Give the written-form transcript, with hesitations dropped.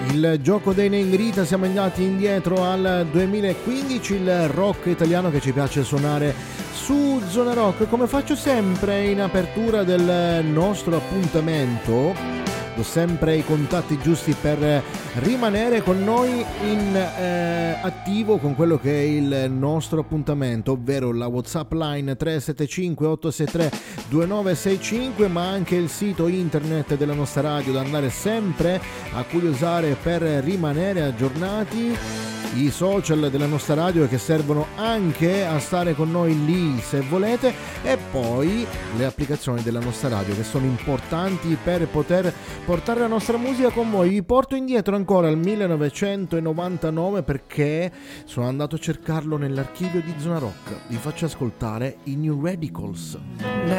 Il gioco dei Negrita, siamo andati indietro al 2015, il rock italiano che ci piace suonare su Zona Rock. Come faccio sempre in apertura del nostro appuntamento, do sempre i contatti giusti per rimanere con noi in attivo con quello che è il nostro appuntamento, ovvero la WhatsApp line 375 863 2965, ma anche il sito internet della nostra radio da andare sempre a curiosare per rimanere aggiornati, i social della nostra radio che servono anche a stare con noi lì se volete, e poi le applicazioni della nostra radio che sono importanti per poter portare la nostra musica con voi. Vi porto indietro ancora al 1999 perché sono andato a cercarlo nell'archivio di Zona Rock. Vi faccio ascoltare i New Radicals.